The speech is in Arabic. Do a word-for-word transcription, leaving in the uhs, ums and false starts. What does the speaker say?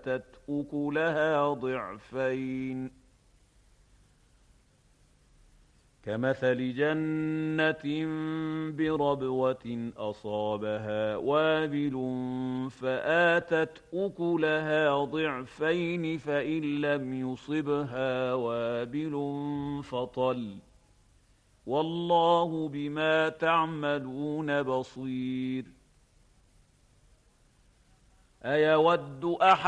فآتت أكلها ضعفين كمثل جنة بربوة أصابها وابل فآتت أكلها ضعفين فإن لم يصبها وابل فطل والله بما تعملون بصير. أيود أحد